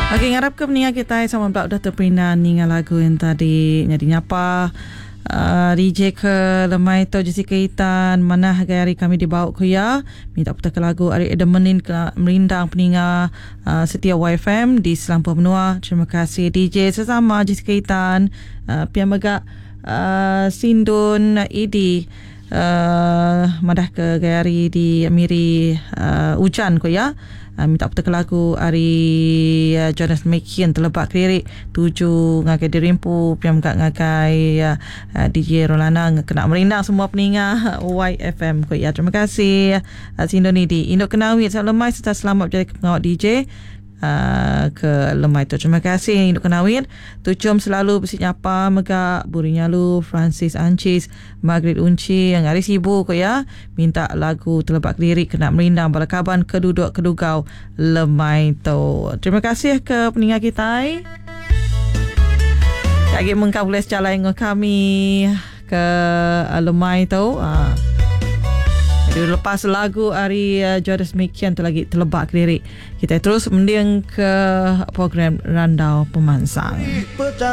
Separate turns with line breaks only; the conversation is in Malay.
Okey, ngarap ke pendengar kita sama pula dah terperinan dengan lagu yang tadi nyadinya apa DJ ke lemai tau Jessica Itan mana hari kami dibawa ke ya minta putar ke lagu Ari Edemenin ke merindang pendengar setia YFM di Selampur Benua. Terima kasih DJ sesama Jessica Itan pian megak Sindun Idi madah ke gayari di Amiri hujan ko ya. Minta putar ke lagu Ari Jonas Mekian terlebak kelirik 7 ngagai dirimpu piam gak ngagai DJ Rolana kena merindang semua pendengar YFM ko ya. Terima kasih Sindoni di Indok Kenawi lemai serta selamat jadi pengawal DJ ke lemai tu. Terima kasih Induk Kenawin Tucum selalu bersinyapa megak Buri Nyalu Francis Ancis Margaret Unci yang hari sibuk ko ya minta lagu terlebak lirik kena merindang balakaban keduduk kedugau lemai tu. Terima kasih ke pendengar kita lagi mengkabulai secara dengan kami ke lemai tu. Jadi lepas lagu Ari Jodas Mekian tu lagi terlebak lirik kita terus mending ke program Randau Pemansang.